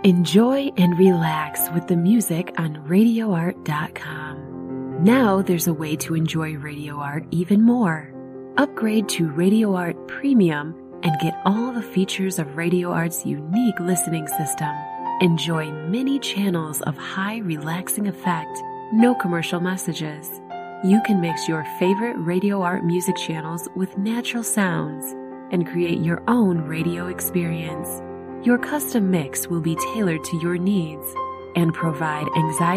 Enjoy and relax with the music on RadioArt.com. Now there's a way to enjoy Radio Art even more. Upgrade to Radio Art Premium and get all the features of Radio Art's unique listening system. Enjoy many channels of high relaxing effect, no commercial messages. You can mix your favorite Radio Art music channels with natural sounds and create your own radio experience. Your custom mix will be tailored to your needs and provide anxiety